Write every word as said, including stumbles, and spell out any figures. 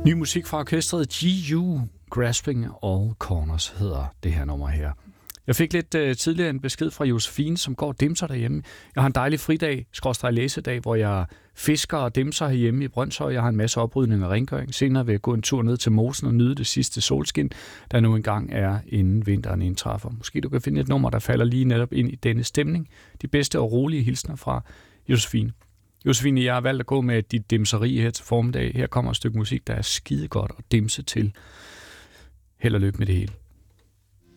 Ny musik fra orkestret G U, Grasping All Corners hedder det her nummer her. Jeg fik lidt uh, tidligere en besked fra Josefine, som går og dimser derhjemme. Jeg har en dejlig fridag, skråstreg læsedag, hvor jeg fisker og dimser herhjemme i Brønshøj. Jeg har en masse oprydning og rengøring. Senere vil jeg gå en tur ned til mosen og nyde det sidste solskin, der nu engang er, inden vinteren indtræffer. Måske du kan finde et nummer, der falder lige netop ind i denne stemning. De bedste og rolige hilsner fra Josefine. Josefine, jeg har valgt at gå med dit dimseri her til formiddag. Her kommer et stykke musik, der er skide godt at dimse til. Held og lykke med det hele.